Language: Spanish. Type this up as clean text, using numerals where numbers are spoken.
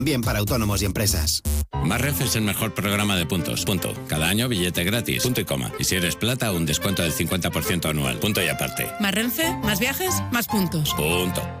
bien para autónomos y empresas. Más Renfe es el mejor programa de puntos. Punto. Cada año billete gratis. Punto y coma. Y si eres plata, un descuento del 50% anual. Punto y aparte. Más Renfe, más viajes, más puntos. Punto.